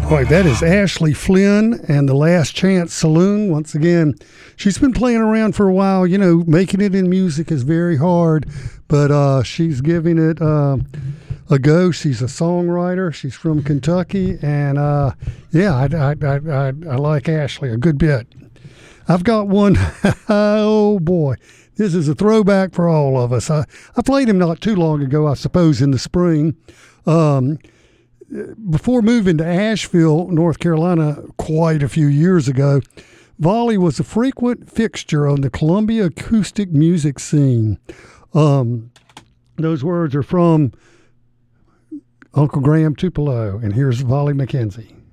Boy, that is Ashley Flynn and the Last Chance Saloon. Once again, she's been playing around for a while. You know, making it in music is very hard, but she's giving it a go. She's a songwriter. She's from Kentucky, and yeah, I like Ashley a good bit. I've got one. Oh boy, this is a throwback for all of us. I played him not too long ago, I suppose, in the spring. Before moving to Asheville, North Carolina, quite a few years ago, Volley was a frequent fixture on the Columbia acoustic music scene. Those words are from Uncle Graham Tupelo, and here's Volley McKenzie.